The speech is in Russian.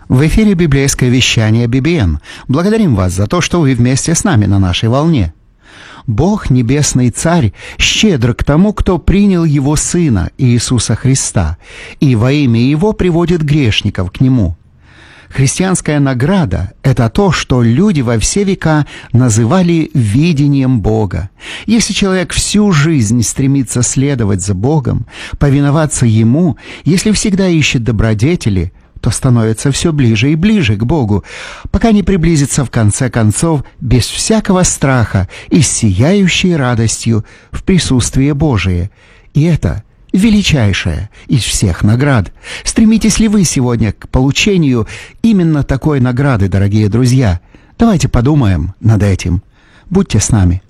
В эфире библейское вещание BBN. Благодарим вас за то, что вы вместе с нами на нашей волне. Бог, Небесный Царь, щедр к тому, кто принял Его Сына, Иисуса Христа, и во имя Его приводит грешников к Нему. Христианская награда – это то, что люди во все века называли видением Бога. Если человек всю жизнь стремится следовать за Богом, повиноваться Ему, если всегда ищет добродетели, то становится все ближе и ближе к Богу, пока не приблизится в конце концов без всякого страха и с сияющей радостью в присутствие Божие. И это величайшая из всех наград. Стремитесь ли вы сегодня к получению именно такой награды, дорогие друзья? Давайте подумаем над этим. Будьте с нами.